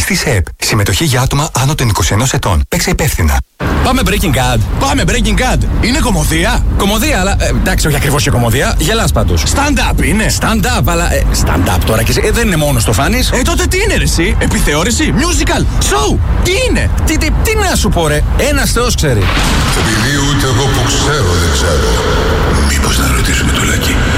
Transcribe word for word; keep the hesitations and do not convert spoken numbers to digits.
της ΕΕΠ. Συμμετοχή για άτομα άνω των είκοσι ενός ετών. Παίξε υπεύθυνα. Πάμε Breaking Bad. Πάμε Breaking Bad. Είναι κωμωδία. Κωμωδία, αλλά ε, εντάξει, όχι ακριβώς και κωμωδία. Γελάς πάντως. Stand-up είναι. Stand-up, αλλά. Ε, stand-up τώρα και ε, δεν είναι μόνο το φάνης. Ε, τότε τι είναι, ρε, εσύ? Επιθεώρηση, musical, show. Τι είναι? Τι, τι, τι να σου πω, ρε. Ένας Θεός ξέρει. Επειδή ούτε εγώ που ξέρω δεν ξέρω. Μήπως να ρωτήσουμε το Λάκη.